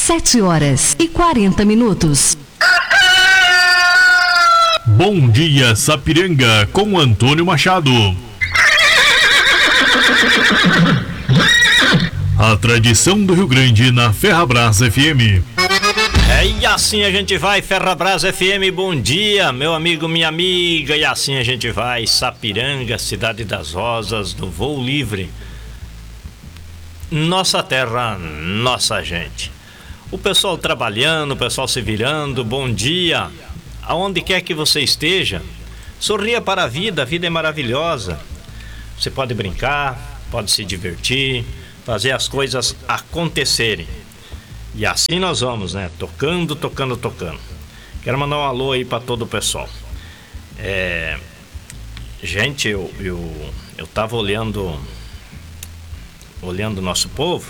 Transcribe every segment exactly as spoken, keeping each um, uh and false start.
sete horas e quarenta minutos. Bom dia, Sapiranga, com Antônio Machado. A tradição do Rio Grande na Ferrabras F M. É, e assim a gente vai, Ferrabras F M, bom dia, meu amigo, minha amiga. E assim a gente vai, Sapiranga, cidade das rosas, do voo livre. Nossa terra, nossa gente. O pessoal trabalhando, o pessoal se virando, bom dia. Aonde quer que você esteja, sorria para a vida, a vida é maravilhosa. Você pode brincar, pode se divertir, fazer as coisas acontecerem. E assim nós vamos, né? Tocando, tocando, tocando. Quero mandar um alô aí para todo o pessoal. É... Gente, eu, eu, eu tava olhando, olhando o nosso povo,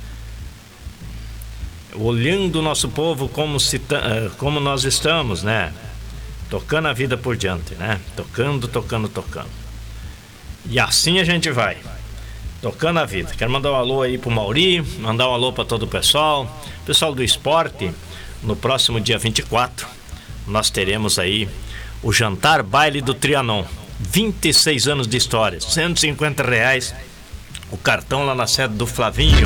olhando o nosso povo como, se, como nós estamos, né? Tocando a vida por diante, né? Tocando, tocando, tocando. E assim a gente vai, tocando a vida. Quero mandar um alô aí pro Mauri, mandar um alô para todo o pessoal. Pessoal do esporte, no próximo dia vinte e quatro, nós teremos aí o jantar baile do Trianon. vinte e seis anos de história, cento e cinquenta reais o cartão lá na sede do Flavinho.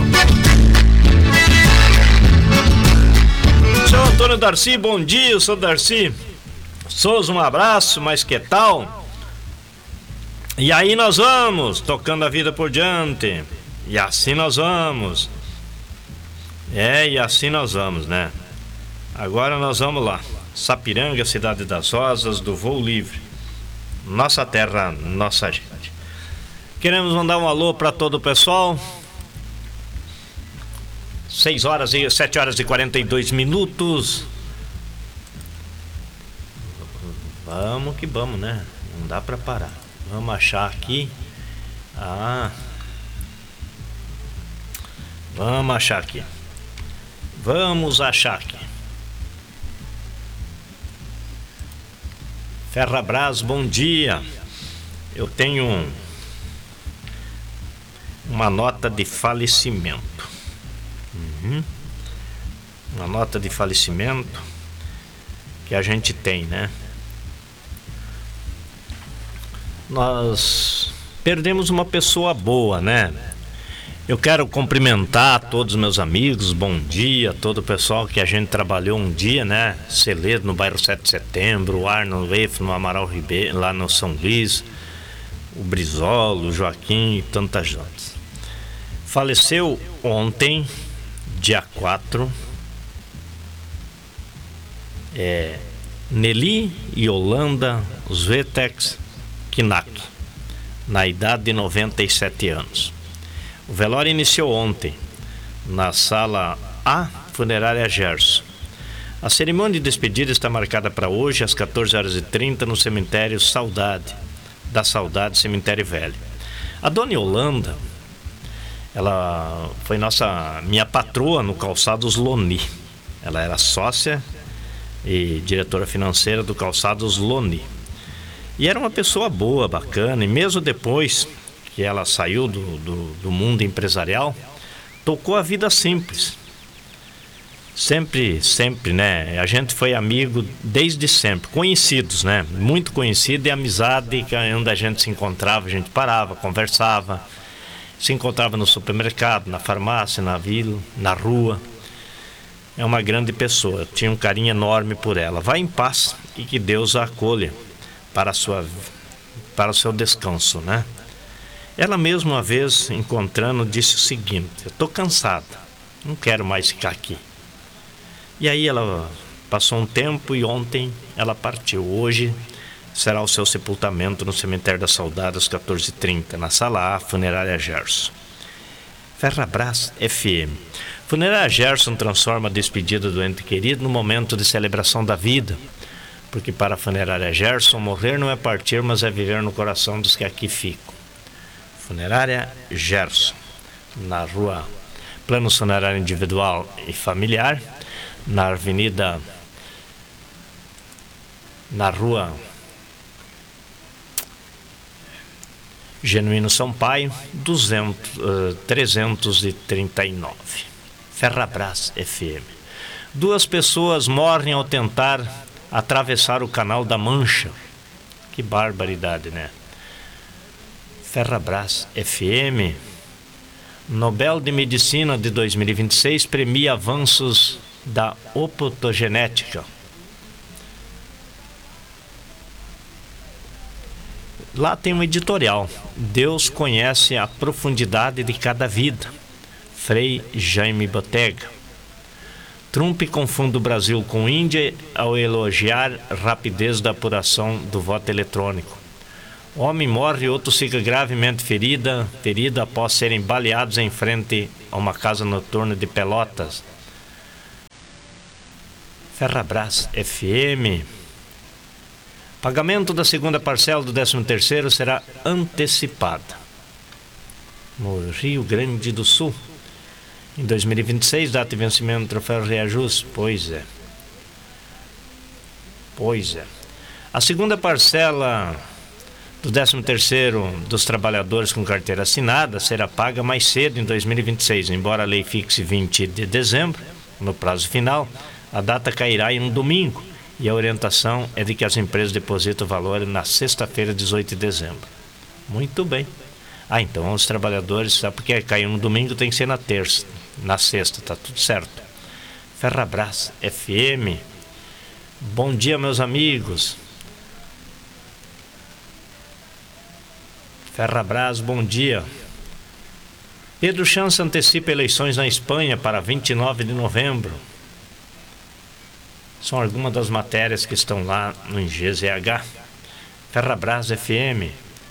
Seu Antônio Darcy, bom dia, eu sou Darcy Souza, um abraço, mas que tal? E aí nós vamos, tocando a vida por diante. E assim nós vamos. É, e assim nós vamos, né? Agora nós vamos lá. Sapiranga, cidade das rosas, do voo livre. Nossa terra, nossa gente. Queremos mandar um alô para todo o pessoal. seis horas e sete horas e quarenta e dois minutos. Vamos que vamos, né? Não dá para parar. Vamos achar aqui. Ah. Vamos achar aqui. Vamos achar aqui. Ferrabras, bom dia. Eu tenho um, uma nota de falecimento. Uhum. Uma nota de falecimento que a gente tem, né? Nós perdemos uma pessoa boa, né? Eu quero cumprimentar todos os meus amigos, bom dia, todo o pessoal que a gente trabalhou um dia, né? Celeiro no bairro sete de setembro, o Arno Leif no Amaral Ribeiro, lá no São Luís, o Brizolo, o Joaquim e tantas gente. Faleceu ontem, dia quatro, é, Nelly Yolanda Zwetex Kinak, na idade de noventa e sete anos. O velório iniciou ontem, na sala A, funerária Gerson. A cerimônia de despedida está marcada para hoje, às quatorze horas e trinta, no cemitério Saudade, da Saudade, cemitério velho. A dona Yolanda, ela foi nossa, minha patroa no Calçados Loni. Ela era sócia e diretora financeira do Calçados Loni. E era uma pessoa boa, bacana, e mesmo depois que ela saiu do, do, do mundo empresarial, tocou a vida simples. Sempre, sempre, né? A gente foi amigo desde sempre, conhecidos, né? Muito conhecido, e amizade, onde a gente se encontrava, a gente parava, conversava, se encontrava no supermercado, na farmácia, na vila, na rua. É uma grande pessoa, eu tinha um carinho enorme por ela. Vá em paz e que Deus a acolha para, a sua, para o seu descanso, né? Ela mesma, uma vez encontrando, disse o seguinte: eu estou cansada, não quero mais ficar aqui. E aí ela passou um tempo e ontem ela partiu. Hoje será o seu sepultamento no cemitério da Saudade às quatorze e trinta, na sala A, funerária Gerson. Ferrabras F M. Funerária Gerson transforma a despedida do ente querido no momento de celebração da vida. Porque para a funerária Gerson, morrer não é partir, mas é viver no coração dos que aqui ficam. Funerária Gerson, na rua Plano Funerário Individual e Familiar, na avenida, na rua Genuíno Sampaio, duzentos, uh, trezentos e trinta e nove. Ferrabras F M. Duas pessoas morrem ao tentar atravessar o Canal da Mancha. Que barbaridade, né? Ferrabras F M. Nobel de Medicina de dois mil e vinte e seis premia avanços da optogenética. Lá tem um editorial. Deus conhece a profundidade de cada vida. Frei Jaime Botega. Trump confunde o Brasil com Índia ao elogiar rapidez da apuração do voto eletrônico. Homem morre e outro fica gravemente ferida, ferido após serem baleados em frente a uma casa noturna de Pelotas. Ferrabras F M. Pagamento da segunda parcela do décimo terceiro será antecipada. No Rio Grande do Sul. Em dois mil e vinte e seis, data de vencimento do troféu reajuste. Pois é. Pois é. A segunda parcela do décimo terceiro dos trabalhadores com carteira assinada será paga mais cedo em dois mil e vinte e seis. Embora a lei fixe vinte de dezembro, no prazo final, a data cairá em um domingo e a orientação é de que as empresas depositem o valor na sexta-feira, dezoito de dezembro. Muito bem. Ah, então os trabalhadores, sabe porque caiu no domingo, tem que ser na terça, na sexta, tá tudo certo. Ferrabras F M. Bom dia, meus amigos. Ferrabras, bom dia. Pedro Chance antecipa eleições na Espanha para vinte e nove de novembro. São algumas das matérias que estão lá no G Z H. Ferrabras F M.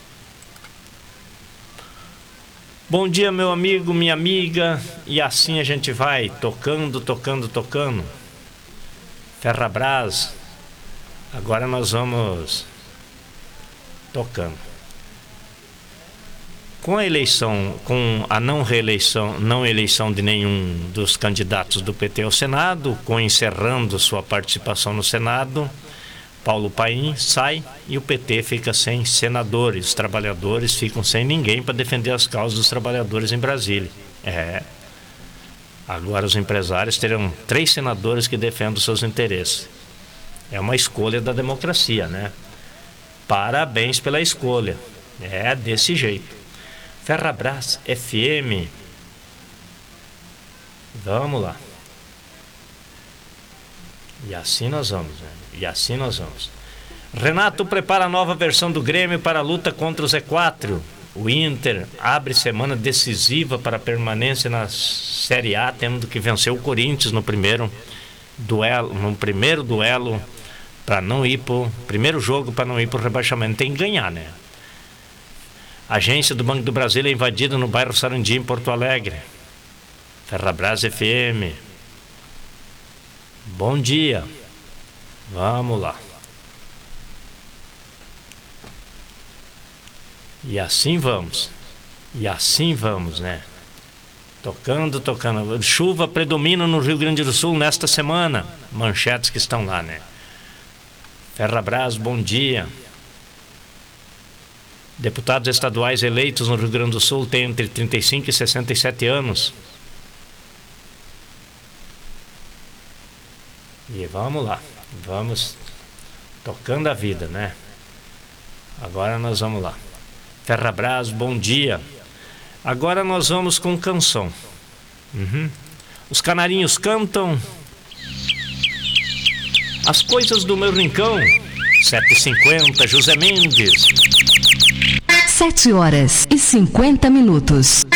Bom dia, meu amigo, minha amiga. E assim a gente vai, tocando, tocando, tocando. Ferrabras. Agora nós vamos tocando. Com a eleição, com a não reeleição, não eleição de nenhum dos candidatos do P T ao Senado, com encerrando sua participação no Senado, Paulo Paim sai e o P T fica sem senadores. Os trabalhadores ficam sem ninguém para defender as causas dos trabalhadores em Brasília. É. Agora os empresários terão três senadores que defendem os seus interesses. É uma escolha da democracia, né? Parabéns pela escolha. É desse jeito. Ferrabras F M. Vamos lá. E assim nós vamos, né? E assim nós vamos. Renato prepara a nova versão do Grêmio para a luta contra o Z quatro. O Inter abre semana decisiva para a permanência na Série A, tendo que vencer o Corinthians no primeiro duelo, no primeiro duelo para não ir pro primeiro jogo para não ir para o rebaixamento. Tem que ganhar, né? A agência do Banco do Brasil é invadida no bairro Sarandi, em Porto Alegre. Ferrabras F M. Bom dia. Vamos lá. E assim vamos. E assim vamos, né? Tocando, tocando. Chuva predomina no Rio Grande do Sul nesta semana. Manchetes que estão lá, né? Ferrabras, bom dia. Deputados estaduais eleitos no Rio Grande do Sul têm entre trinta e cinco e sessenta e sete anos. E vamos lá, vamos tocando a vida, né? Agora nós vamos lá. Ferrabras, bom dia. Agora nós vamos com canção. Uhum. Os canarinhos cantam As Coisas do Meu Rincão. sete e cinquenta, José Mendes. Sete horas e cinquenta minutos.